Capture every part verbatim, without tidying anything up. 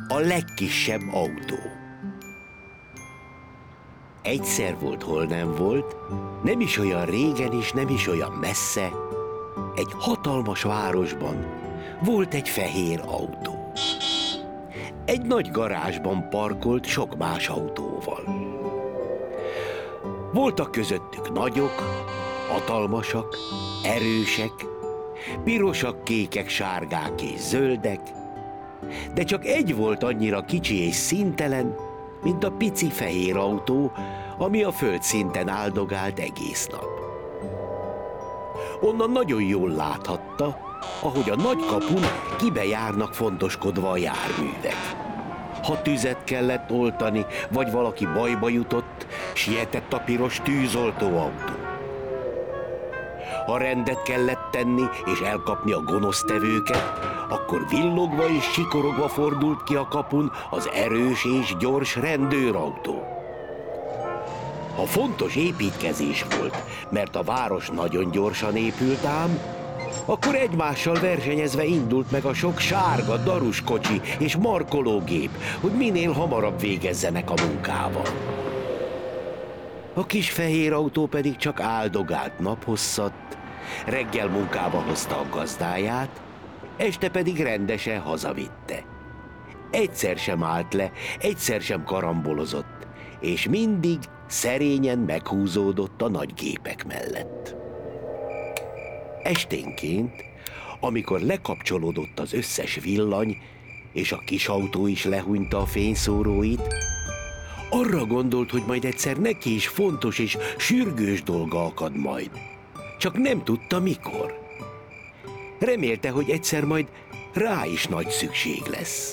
a legkisebb autó. Egyszer volt, hol nem volt, nem is olyan régen és nem is olyan messze, egy hatalmas városban volt egy fehér autó. Egy nagy garázsban parkolt sok más autóval. Voltak közöttük nagyok, hatalmasak, erősek, pirosak, kékek, sárgák és zöldek, de csak egy volt annyira kicsi és színtelen, mint a pici fehér autó, ami a földszinten áldogált egész nap. Onnan nagyon jól láthatta, ahogy a nagy kapun kibejárnak fontoskodva a járművek. Ha tüzet kellett oltani, vagy valaki bajba jutott, sietett a piros tűzoltóautó. Ha rendet kellett tenni és elkapni a gonosztevőket, akkor villogva és csikorogva fordult ki a kapun az erős és gyors rendőrautó. Ha fontos építkezés volt, mert a város nagyon gyorsan épült ám, akkor egymással versenyezve indult meg a sok sárga daruskocsi és markológép, hogy minél hamarabb végezzenek a munkával. A kis fehér autó pedig csak áldogált naphosszat, reggel munkába hozta a gazdáját, este pedig rendesen hazavitte. Egyszer sem állt le, egyszer sem karambolozott, és mindig szerényen meghúzódott a nagy gépek mellett. Esténként, amikor lekapcsolódott az összes villany, és a kis autó is lehúnyta a fényszóróit, arra gondolt, hogy majd egyszer neki is fontos és sürgős dolga akad majd. Csak nem tudta mikor. Remélte, hogy egyszer majd rá is nagy szükség lesz.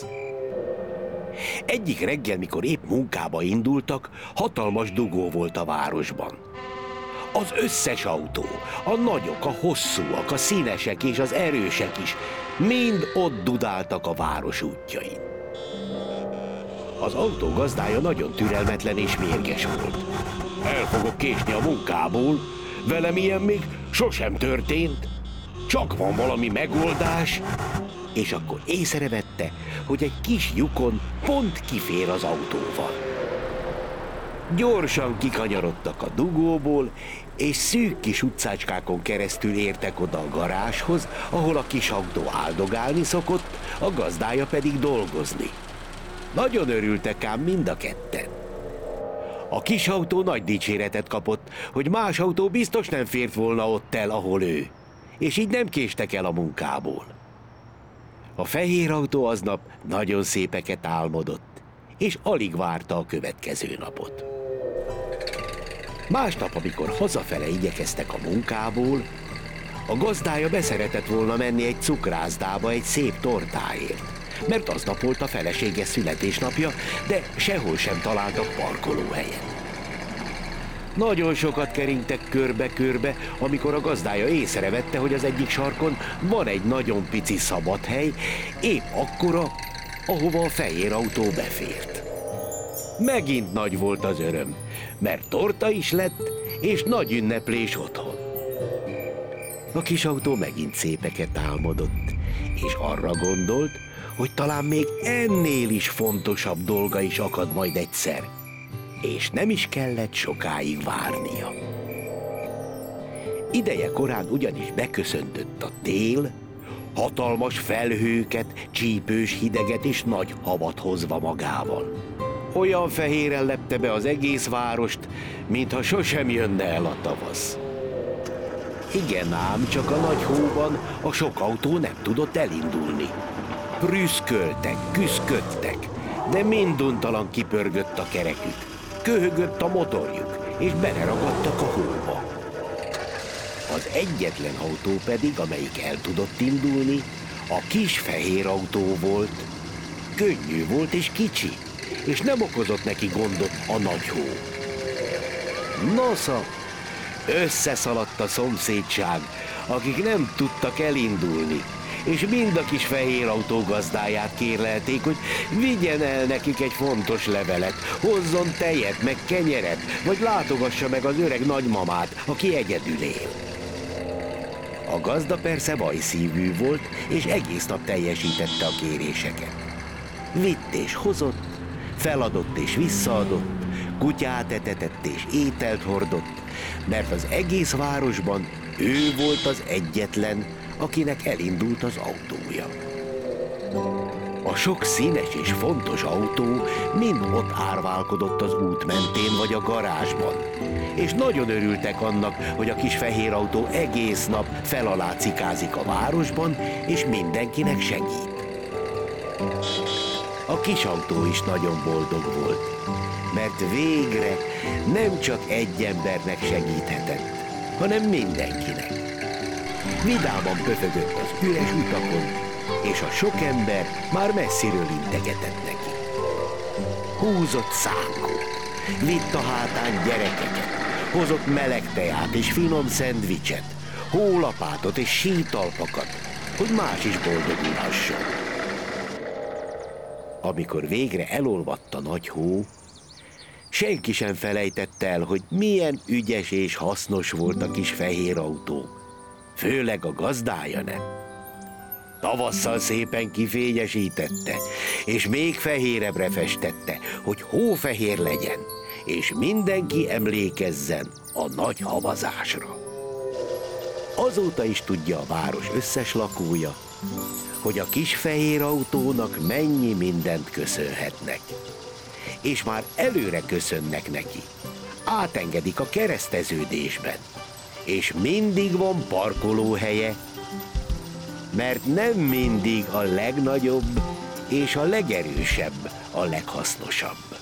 Egyik reggel, mikor épp munkába indultak, hatalmas dugó volt a városban. Az összes autó, a nagyok, a hosszúak, a színesek és az erősek is mind ott dudáltak a város útjain. Az autó gazdája nagyon türelmetlen és mérges volt. El fogok késni a munkából, velem ilyen még sosem történt, csak van valami megoldás, és akkor észrevette, hogy egy kis lyukon pont kifér az autóval. Gyorsan kikanyarodtak a dugóból, és szűk kis utcácskákon keresztül értek oda a garázshoz, ahol a kis autó áldogálni szokott, a gazdája pedig dolgozni. Nagyon örültek ám mind a ketten. A kis autó nagy dicséretet kapott, hogy más autó biztos nem fért volna ott el, ahol ő, és így nem késtek el a munkából. A fehér autó aznap nagyon szépeket álmodott, és alig várta a következő napot. Másnap, amikor hazafele igyekeztek a munkából, a gazdája beszeretett volna menni egy cukrászdába egy szép tortáért, mert aznap volt a felesége születésnapja, de sehol sem találtak parkolóhelyet. Nagyon sokat keringtek körbe-körbe, amikor a gazdája észrevette, hogy az egyik sarkon van egy nagyon pici szabadhely, épp akkora, ahova a fehér autó befért. Megint nagy volt az öröm, mert torta is lett, és nagy ünneplés otthon. A kis autó megint szépeket álmodott, és arra gondolt, hogy talán még ennél is fontosabb dolga is akad majd egyszer, és nem is kellett sokáig várnia. Ideje korán ugyanis beköszöntött a tél, hatalmas felhőket, csípős hideget és nagy havat hozva magával. Olyan fehéren lepte be az egész várost, mintha sosem jönne el a tavasz. Igen ám, csak a nagy hóban a sok autó nem tudott elindulni. Prüszköltek, küszködtek, de minduntalan kipörgött a kerekük, köhögött a motorjuk, és beleragadtak a hóba. Az egyetlen autó pedig, amelyik el tudott indulni, a kis fehér autó volt. Könnyű volt és kicsi, és nem okozott neki gondot a nagy hó. Nosza, összeszaladt a szomszédság, akik nem tudtak elindulni, és mind a kis fehér autó gazdáját kérlelték, hogy vigyen el nekik egy fontos levelet, hozzon tejet, meg kenyeret, vagy látogassa meg az öreg nagymamát, aki egyedül él. A gazda persze vajszívű volt, és egész nap teljesítette a kéréseket. Vitt és hozott, feladott és visszaadott, kutyát etetett és ételt hordott, mert az egész városban ő volt az egyetlen, akinek elindult az autója. A sok színes és fontos autó mind ott árválkodott az út mentén vagy a garázsban, és nagyon örültek annak, hogy a kis fehér autó egész nap felalá cikázik a városban, és mindenkinek segít. A kis autó is nagyon boldog volt, mert végre nem csak egy embernek segíthetett, hanem mindenkinek. Vidáman pöfögött az üres utakon, és a sok ember már messziről integetett neki. Húzott szánkót, vitt a hátán gyerekeket, hozott meleg teját és finom szendvicset, hólapátot és sítalpakat, hogy más is boldogulhasson. Amikor végre elolvadt a nagy hó, senki sem felejtette el, hogy milyen ügyes és hasznos volt a kis fehér autó, főleg a gazdája nem. Tavasszal szépen kifényesítette, és még fehérebbre festette, hogy hófehér legyen, és mindenki emlékezzen a nagy havazásra. Azóta is tudja a város összes lakója, hogy a kis fehér autónak mennyi mindent köszönhetnek. És már előre köszönnek neki, átengedik a kereszteződésben, és mindig van parkolóhelye, mert nem mindig a legnagyobb és a legerősebb a leghasznosabb.